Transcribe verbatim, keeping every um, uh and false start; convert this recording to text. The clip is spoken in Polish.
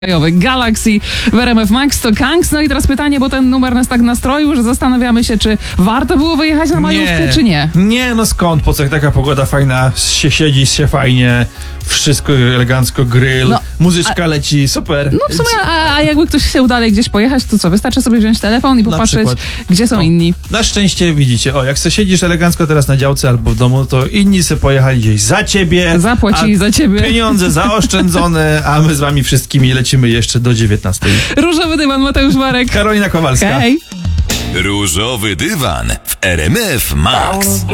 Galaxy w R M F Max to Kanks. No i teraz pytanie, bo ten numer nas tak nastroił, że zastanawiamy się, czy warto było wyjechać na majówkę, czy nie. Nie, no skąd, po co, jak taka pogoda fajna, się siedzi się fajnie, wszystko elegancko, grill, No, muzyczka a, leci, super. No w sumie, a, a jakby ktoś chciał dalej gdzieś pojechać, to co, wystarczy sobie wziąć telefon i popatrzeć, gdzie są no, inni. Na szczęście widzicie, o, jak se siedzisz elegancko teraz na działce albo w domu, to inni se pojechali gdzieś za ciebie. Zapłacili za ciebie. Pieniądze zaoszczędzone, a my z wami wszystkimi lecimy jeszcze do dziewiętnastej. Różowy dywan, Mateusz Marek. Karolina Kowalska. Hej. Różowy dywan w R M F Max.